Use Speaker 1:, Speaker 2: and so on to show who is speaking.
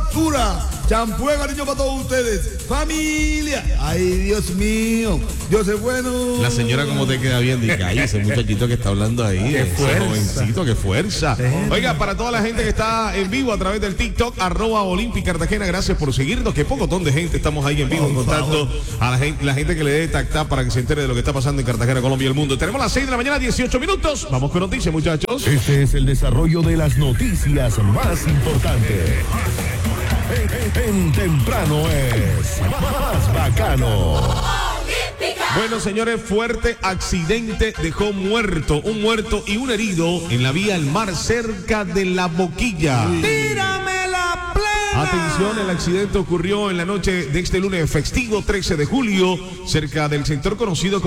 Speaker 1: hermosura. Champú de cariño para todos ustedes. Familia. Ay, Dios mío. Dios es bueno.
Speaker 2: La señora, ¿cómo te queda bien? Dice, ay, ese muchachito que está hablando ahí.
Speaker 1: Qué
Speaker 2: ese
Speaker 1: fuerza.
Speaker 2: jovencito, qué fuerza. Oiga, para toda la gente que está en vivo a través del TikTok, @Olympic Cartagena, gracias por seguirnos. Que pocotón de gente estamos ahí en vivo en contacto. A la gente que le dé tactá para que se entere de lo que está pasando en Cartagena, Colombia y el mundo. Tenemos las 6 de la mañana, 18 minutos. Vamos con noticias, muchachos.
Speaker 3: Este es el desarrollo de las noticias más importantes. En temprano es más bacano.
Speaker 2: Bueno, señores, fuerte accidente dejó un muerto y un herido en la vía al mar cerca de La Boquilla.
Speaker 1: Tírame la plena.
Speaker 2: Atención, el accidente ocurrió en la noche de este lunes festivo 13 de julio, cerca del sector conocido como